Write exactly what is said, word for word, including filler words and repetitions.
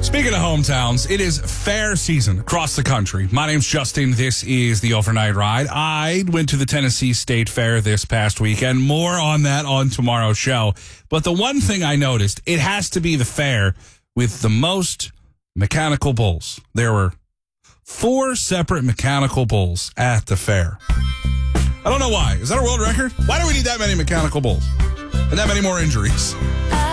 Speaking of hometowns, it is fair season across the country. My name's Justin. This is the Overnight Ride. I went to the Tennessee State Fair this past weekend. More on that on tomorrow's show. But the one thing I noticed, it has to be the fair with the most mechanical bulls. There were four separate mechanical bulls at the fair. I don't know why. Is that a world record? Why do we need that many mechanical bulls? And that many more injuries?